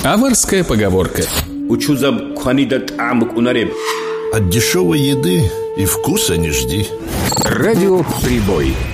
Аварская поговорка. От дешевой еды и вкуса не жди. Радио «Прибой».